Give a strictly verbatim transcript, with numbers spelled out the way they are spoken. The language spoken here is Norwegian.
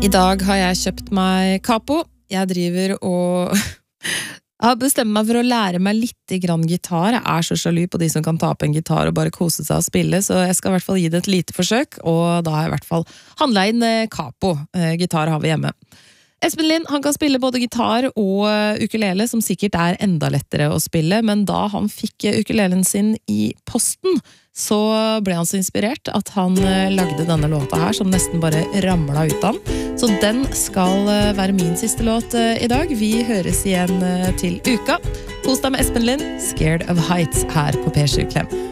I dag har jeg kjøpt meg Capo. Jeg driver og jeg har bestemt meg for å lære meg litt grann gitar. Jeg er så sjalu på de som kan ta opp en gitar og bare kose seg og spille, så jeg skal i hvert fall gi det et lite forsøk, og da har jeg i hvert fall handlet inn Capo. Gitar har vi hjemme. Espen Lind, han kan spille både gitar og ukulele, som sikkert er enda lettere å spille, men da han fikk ukulelen sin i posten, så ble han så inspirert at han lagde denne låta her, som nesten bare ramlet ut av han. Så den skal være min siste låt i dag. Vi høres igjen til uka. Kos deg med Espen Lind, Scared of Heights, her på P sju Klem.